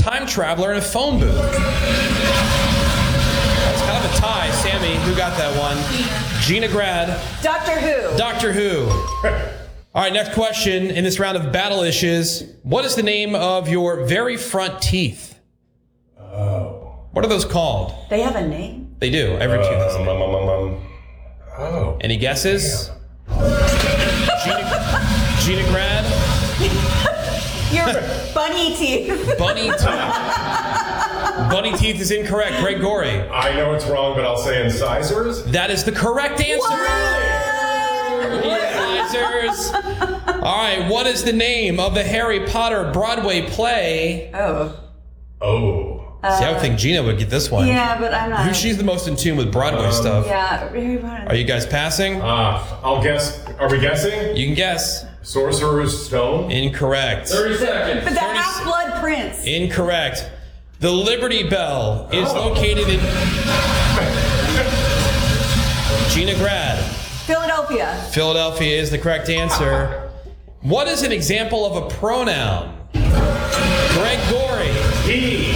time traveler in a phone booth? That's kind of a tie. Sammy, who got that one? Gina Grad. Doctor Who. Doctor Who. All right, next question in this round of battle-ish is, what is the name of your very front teeth? Oh. What are those called? They have a name? They do. Every tooth has a name. Oh. Any guesses? Gina Grad? Your bunny teeth. Bunny teeth. Bunny teeth is incorrect. Greg Gorey. I know it's wrong, but I'll say incisors. That is the correct answer. Incisors. All right, what is the name of the Harry Potter Broadway play? Oh. See, I would think Gina would get this one. Yeah, but I'm not. She's the most in tune with Broadway stuff. Yeah, Harry Potter. Are you guys passing? I'll guess. Are we guessing? You can guess. Sorcerer's Stone? Incorrect. 30 seconds. But the Half-Blood Prince. Incorrect. The Liberty Bell is located in... Gina Grad. Philadelphia. Philadelphia is the correct answer. What is an example of a pronoun? Greg Gorey. He.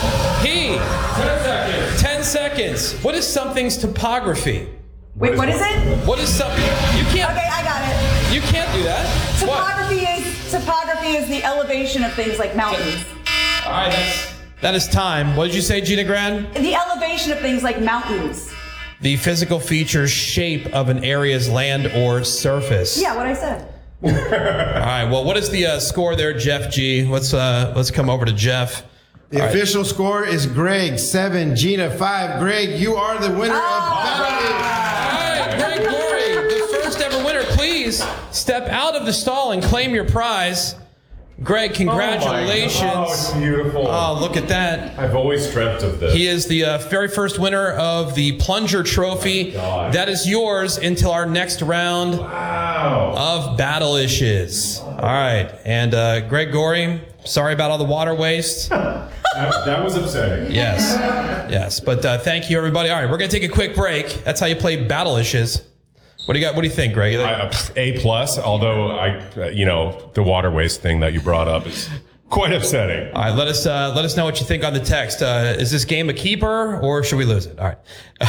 10 seconds. 10 seconds. What is something's topography? Wait, what is it? What is something? You can't. Okay, I got it. You can't do that. Topography is the elevation of things like mountains. All right, that is time. What did you say, Gina Grad? The elevation of things like mountains. The physical features, shape of an area's land or surface. Yeah, what I said. All right. Well, what is the score there, Jeff G? Let's come over to Jeff. The official score is Greg 7, Gina 5. Greg, you are the winner of Battle. All right, Greg Gorey, the first ever winner. Please step out of the stall and claim your prize. Greg, congratulations. Oh, it's beautiful. Oh, look at that. I've always dreamt of this. He is the very first winner of the Plunger Trophy. That is yours until our next round of Battle-ishes. All right. And Greg Gorey, sorry about all the water waste. That was upsetting. Yes. But thank you, everybody. All right, we're going to take a quick break. That's how you play Battle-ishes. What do you got? What do you think, Greg? A+, although the water waste thing that you brought up is quite upsetting. All right, let us know what you think on the text. Is this game a keeper or should we lose it? All right.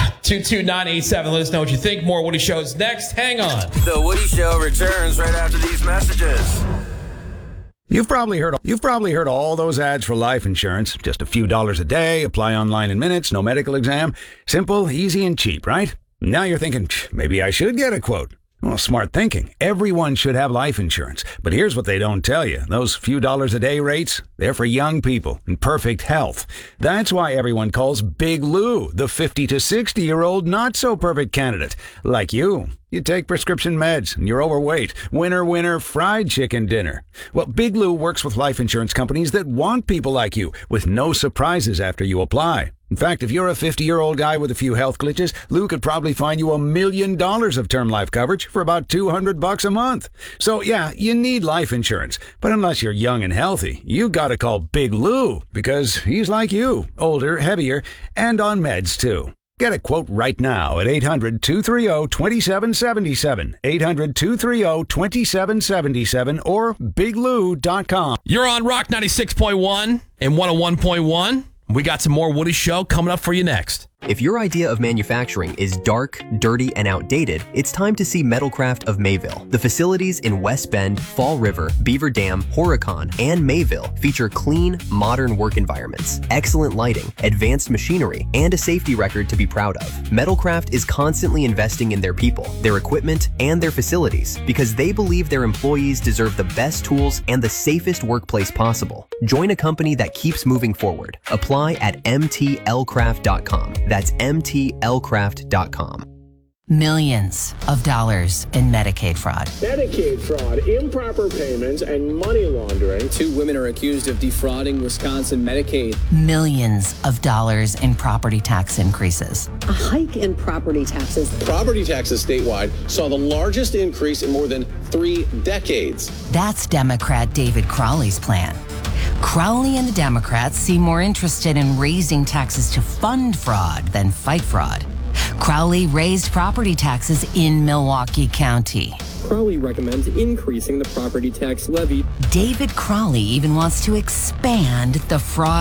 22987. Let us know what you think. More Woody Shows next. Hang on. The Woody Show returns right after these messages. You've probably heard all those ads for life insurance. Just a few dollars a day, apply online in minutes, no medical exam. Simple, easy, and cheap, right? Now you're thinking, maybe I should get a quote. Well, smart thinking. Everyone should have life insurance. But here's what they don't tell you. Those few dollars a day rates, they're for young people in perfect health. That's why everyone calls Big Lou the 50 to 60-year-old not-so-perfect candidate. Like you. You take prescription meds and you're overweight. Winner, winner, fried chicken dinner. Well, Big Lou works with life insurance companies that want people like you with no surprises after you apply. In fact, if you're a 50-year-old guy with a few health glitches, Lou could probably find you $1 million of term life coverage for about $200 a month. So yeah, you need life insurance. But unless you're young and healthy, you gotta call Big Lou because he's like you, older, heavier, and on meds too. Get a quote right now at 800-230-2777, 800-230-2777, or biglou.com. You're on Rock 96.1 and 101.1. We got some more Woody Show coming up for you next. If your idea of manufacturing is dark, dirty, and outdated, it's time to see Metalcraft of Mayville. The facilities in West Bend, Fall River, Beaver Dam, Horicon, and Mayville feature clean, modern work environments, excellent lighting, advanced machinery, and a safety record to be proud of. Metalcraft is constantly investing in their people, their equipment, and their facilities because they believe their employees deserve the best tools and the safest workplace possible. Join a company that keeps moving forward. Apply at mtlcraft.com. That's mtlcraft.com. Millions of dollars in Medicaid fraud. Medicaid fraud, improper payments, and money laundering. 2 women are accused of defrauding Wisconsin Medicaid. Millions of dollars in property tax increases. A hike in property taxes. Property taxes statewide saw the largest increase in more than 3 decades. That's Democrat David Crowley's plan. Crowley and the Democrats seem more interested in raising taxes to fund fraud than fight fraud. Crowley raised property taxes in Milwaukee County. Crowley recommends increasing the property tax levy. David Crowley even wants to expand the fraud